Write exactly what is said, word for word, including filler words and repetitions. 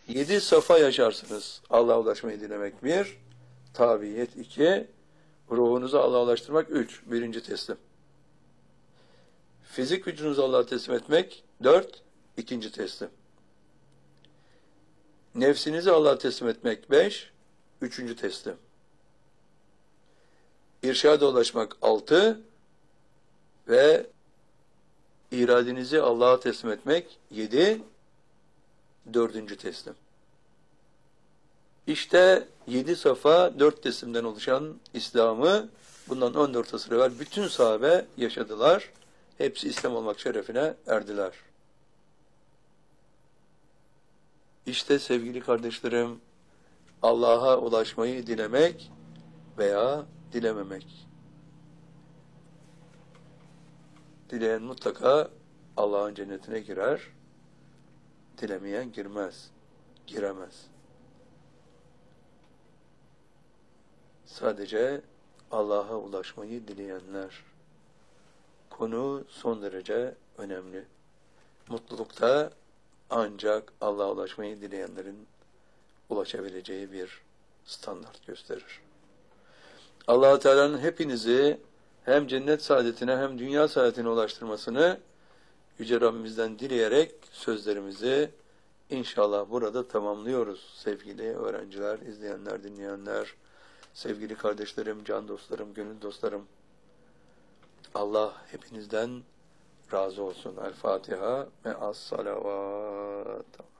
Yedi safa yaşarsınız. Allah'a ulaşmayı dilemek bir. Tabiyet iki. Ruhunuzu Allah'a ulaştırmak üç. Birinci teslim. Fizik vücudunuzu Allah'a teslim etmek dört. İkinci teslim. Nefsinizi Allah'a teslim etmek beş. Üçüncü teslim. İrşada ulaşmak altı. Ve iradenizi Allah'a teslim etmek yedi. Dördüncü teslim. İşte yedi safa, dört teslimden oluşan İslam'ı bundan on dört asır evvel bütün sahabe yaşadılar. Hepsi İslam olmak şerefine erdiler. İşte sevgili kardeşlerim, Allah'a ulaşmayı dilemek veya dilememek. Dileyen mutlaka Allah'ın cennetine girer, dilemeyen girmez, giremez. Sadece Allah'a ulaşmayı dileyenler. Konu son derece önemli. Mutlulukta ancak Allah'a ulaşmayı dileyenlerin ulaşabileceği bir standart gösterir. Allah-u Teala'nın hepinizi hem cennet saadetine hem dünya saadetine ulaştırmasını Yüce Rabbimizden dileyerek sözlerimizi inşallah burada tamamlıyoruz. Sevgili öğrenciler, izleyenler, dinleyenler, sevgili kardeşlerim, can dostlarım, gönül dostlarım. Allah hepinizden razı olsun. El Fatiha ve as salavat.